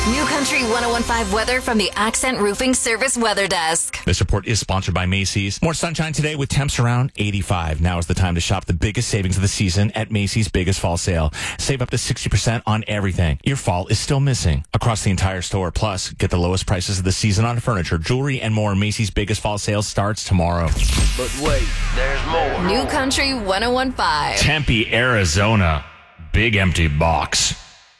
New Country 101.5 weather from the Accent Roofing Service Weather Desk. This report is sponsored by Macy's. More sunshine today with temps around 85. Now is the time to shop the biggest savings of the season at Macy's biggest fall sale. Save up to 60% on everything your fall is still missing across the entire store. Plus, get the lowest prices of the season on furniture, jewelry, and more. Macy's biggest fall sale starts tomorrow. But wait, there's more. New Country 101.5. Tempe, Arizona. Big empty box.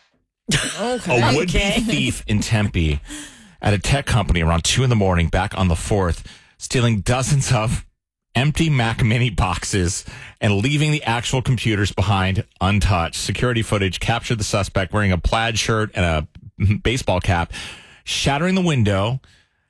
Okay. A would-be thief in Tempe at a tech company around 2 a.m. back on the 4th, stealing dozens of empty Mac Mini boxes and leaving the actual computers behind untouched. Security footage captured the suspect wearing a plaid shirt and a baseball cap, shattering the window.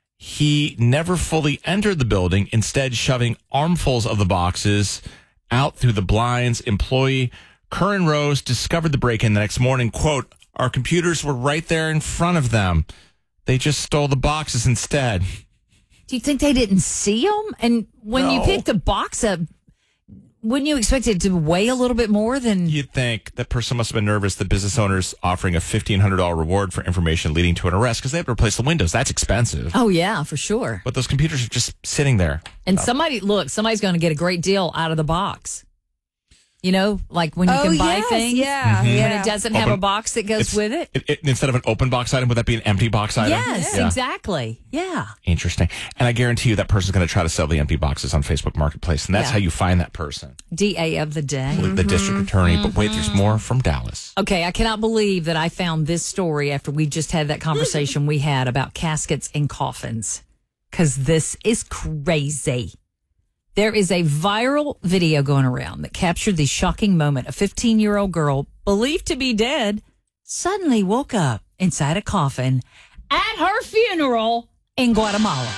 He never fully entered the building, instead shoving armfuls of the boxes out through the blinds. Employee Curran Rose discovered the break-in the next morning. Quote, "Our computers were right there in front of them. They just stole the boxes instead." Do you think they didn't see them? And when you No. picked the box up, wouldn't you expect it to weigh a little bit more than... You'd think that person must have been nervous that business owners offering a $1,500 reward for information leading to an arrest because they have to replace the windows. That's expensive. Oh, yeah, for sure. But those computers are just sitting there. And somebody's going to get a great deal out of the box. You know, like when you can buy things. Yeah, When it doesn't have a Open- box that goes with it. Instead of an open box item, would that be an empty box item? Yes, Yeah. exactly. Yeah. Interesting. And I guarantee you that person's going to try to sell the empty boxes on Facebook Marketplace. And that's Yeah. how you find that person. DA of the day. The district attorney. But wait, there's more from Dallas. Okay, I cannot believe that I found this story after we just had that conversation we had about caskets and coffins, because this is crazy. There is a viral video going around that captured the shocking moment. A 15-year-old girl, believed to be dead, suddenly woke up inside a coffin at her funeral in Guatemala.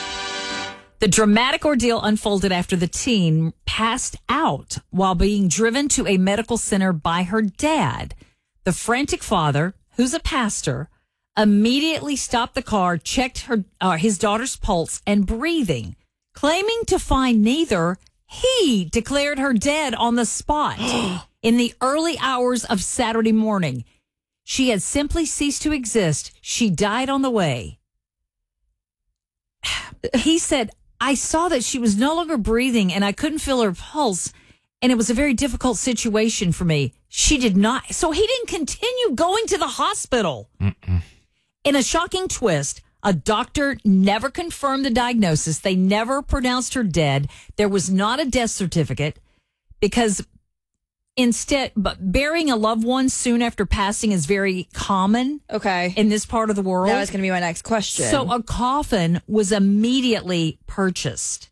The dramatic ordeal unfolded after the teen passed out while being driven to a medical center by her dad. The frantic father, who's a pastor, immediately stopped the car, checked his daughter's pulse and breathing. Claiming to find neither, he declared her dead on the spot in the early hours of Saturday morning. She had simply ceased to exist. She died on the way. He said, "I saw that she was no longer breathing and I couldn't feel her pulse, and it was a very difficult situation for me." She did not. So he didn't continue going to the hospital. In a shocking twist, a doctor never confirmed the diagnosis. They never pronounced her dead. There was not a death certificate because but burying a loved one soon after passing is very common in this part of the world. That was going to be my next question. So a coffin was immediately purchased.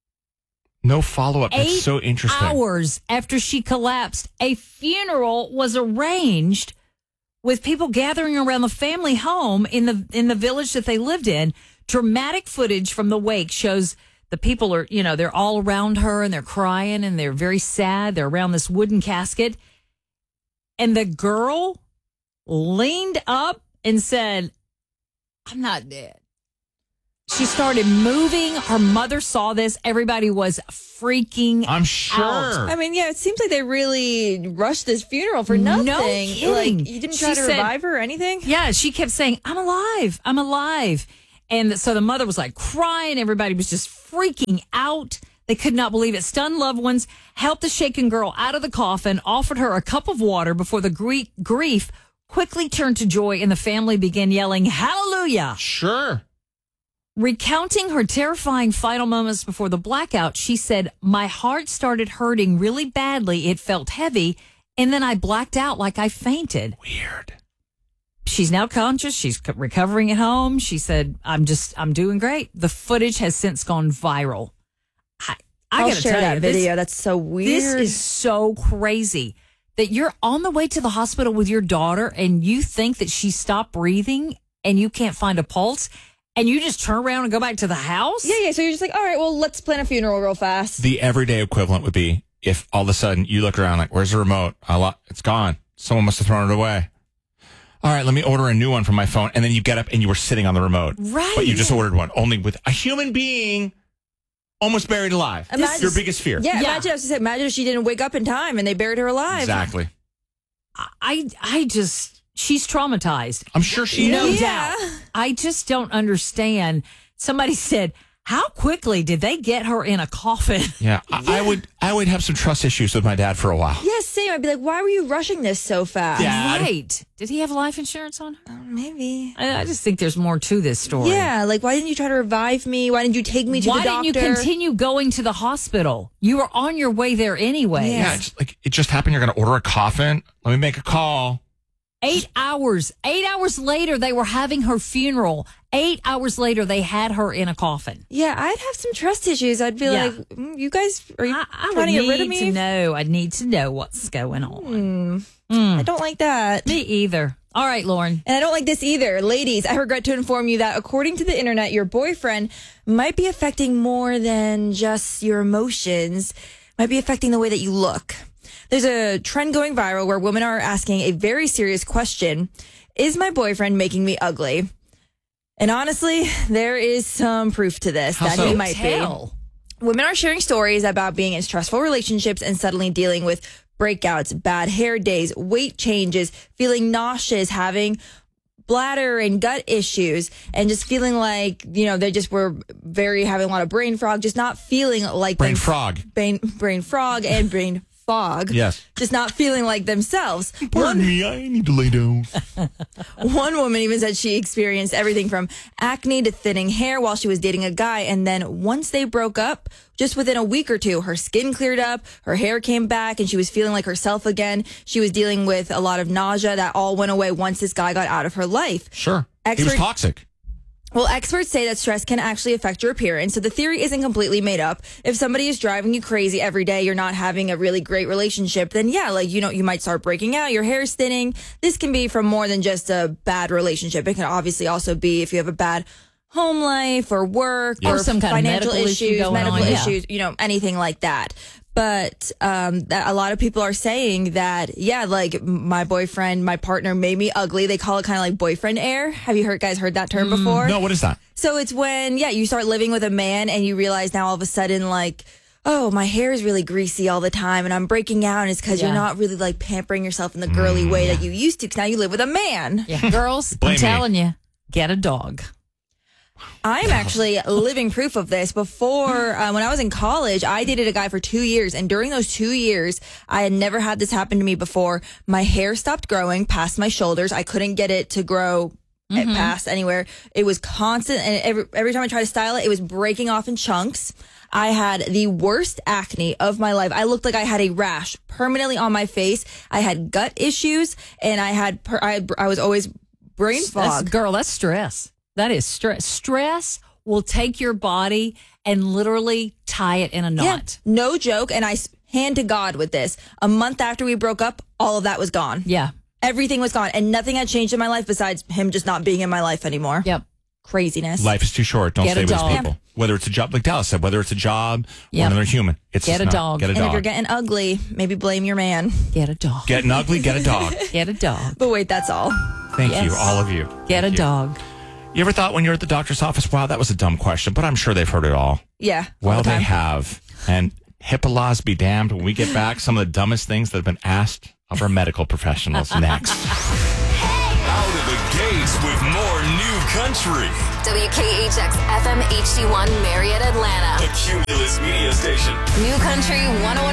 No follow-up. That's so interesting. 8 hours after she collapsed, a funeral was arranged with people gathering around the family home in the village that they lived in. Dramatic footage from the wake shows the people are, they're all around her and they're crying and they're very sad. They're around this wooden casket. And the girl leaned up and said, "I'm not dead." She started moving. Her mother saw this. Everybody was freaking I'm sure. out. I mean, yeah, it seems like they really rushed this funeral for nothing. No kidding. Like, you didn't try She to said- revive her or anything? Yeah, she kept saying, "I'm alive. I'm alive." And so the mother was like crying. Everybody was just freaking out. They could not believe it. Stunned loved ones helped the shaken girl out of the coffin, offered her a cup of water before the grief quickly turned to joy, and the family began yelling, "Hallelujah." Sure. Recounting her terrifying final moments before the blackout, she said, "My heart started hurting really badly. It felt heavy. And then I blacked out like I fainted." Weird. She's now conscious. She's recovering at home. She said, I'm doing great. The footage has since gone viral. I I'll got to share tell that you, video. That's so weird. This is so crazy that you're on the way to the hospital with your daughter and you think that she stopped breathing and you can't find a pulse and you just turn around and go back to the house? Yeah. So you're just like, all right, well, let's plan a funeral real fast. The everyday equivalent would be if all of a sudden you look around like, "Where's the remote? It's gone. Someone must have thrown it away. All right, let me order a new one from my phone." And then you get up and you were sitting on the remote. Right. But you just ordered one, only with a human being almost buried alive. Imagine- Your biggest fear. Yeah, imagine if she didn't wake up in time and they buried her alive. Exactly. I just, she's traumatized. I'm sure she No is. doubt. I just don't understand. Somebody said, how quickly did they get her in a coffin? Yeah, I would have some trust issues with my dad for a while. Yes, same. I'd be like, why were you rushing this so fast? Dad. Right. Did he have life insurance on her? Maybe. I just think there's more to this story. Yeah, like why didn't you try to revive me? Why didn't you take me to Why the doctor? didn't you continue going to the hospital? You were on your way there anyway. Yeah, it's like it just happened. You're going to order a coffin. Let me make a call. 8 hours. 8 hours later, they were having her funeral. 8 hours later, they had her in a coffin. Yeah, I'd have some trust issues. I'd be Yeah. like, you guys are you I trying would to get rid of need me? to know. I'd need to know what's going on. I don't like that. Me either. All right, Lauren. And I don't like this either. Ladies, I regret to inform you that according to the internet, your boyfriend might be affecting more than just your emotions, might be affecting the way that you look. There's a trend going viral where women are asking a very serious question. Is my boyfriend making me ugly? And honestly, there is some proof to this How that so? he might Tell. be. Women are sharing stories about being in stressful relationships and suddenly dealing with breakouts, bad hair days, weight changes, feeling nauseous, having bladder and gut issues, and just feeling like, they just were having a lot of brain fog, just not feeling like Brain frog. brain frog and brain fog. Yes. Just not feeling like themselves. Pardon me, I need to lay down. One woman even said she experienced everything from acne to thinning hair while she was dating a guy. And then once they broke up, just within a week or two, her skin cleared up, her hair came back, and she was feeling like herself again. She was dealing with a lot of nausea that all went away once this guy got out of her life. Sure. He was Expert- toxic. Well, experts say that stress can actually affect your appearance, so the theory isn't completely made up. If somebody is driving you crazy every day, you're not having a really great relationship, then yeah, you might start breaking out, your hair's thinning. This can be from more than just a bad relationship. It can obviously also be if you have a bad home life or work Or or some kind of financial medical issue issues, going medical on, yeah. issues, anything like that. But that a lot of people are saying that, yeah, like my boyfriend, my partner made me ugly. They call it kind of like boyfriend air. Have you guys heard that term before? No, what is that? So it's when, you start living with a man and you realize now all of a sudden, like, oh, my hair is really greasy all the time and I'm breaking out, and it's because Yeah. you're not really like pampering yourself in the girly way that you used to, because now you live with a man. Yeah, girls, Blame I'm me. telling you, get a dog. I'm actually living proof of this. Before, when I was in college, I dated a guy for 2 years. And during those 2 years, I had never had this happen to me before. My hair stopped growing past my shoulders. I couldn't get it to grow past anywhere. It was constant. And every time I tried to style it, it was breaking off in chunks. I had the worst acne of my life. I looked like I had a rash permanently on my face. I had gut issues, and I was always brain fog. That's stress. That is stress. Stress will take your body and literally tie it in a knot. No joke. And I hand to God with this. A month after we broke up, all of that was gone. Yeah. Everything was gone. And nothing had changed in my life besides him just not being in my life anymore. Yep. Craziness. Life is too short. Don't Get stay a with these dog. people. Whether it's a job, like Dallas said, whether it's a job or Yep. another human, it's Get just a not. dog. Get a And if dog. you're getting ugly, maybe blame your man. Get a dog. Getting ugly, get a dog. Get a dog. But wait, that's all. Thank Yes. you, all of you. Get Thank a you. dog. You ever thought when you're at the doctor's office, wow, that was a dumb question, but I'm sure they've heard it all. Yeah. all Well, the they time. have. And HIPAA laws be damned. When we get back, some of the dumbest things that have been asked of our medical professionals next. Out of the gates with more new country. WKHX FM HD1 Marietta, Atlanta. The Cumulus Media Station. New Country 101.